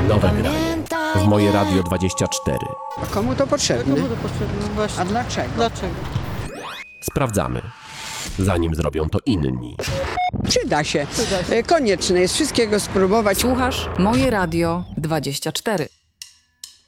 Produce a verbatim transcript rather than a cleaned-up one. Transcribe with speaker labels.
Speaker 1: Nowe granie w Moje Radio dwadzieścia cztery.
Speaker 2: A komu to potrzebne?
Speaker 3: Komu to potrzebne? Właśnie.
Speaker 2: A dlaczego?
Speaker 3: Dlaczego?
Speaker 1: Sprawdzamy, zanim zrobią to inni.
Speaker 2: Przyda się.
Speaker 3: Przyda się.
Speaker 2: Konieczne jest wszystkiego spróbować.
Speaker 4: Słuchasz Moje Radio dwadzieścia cztery.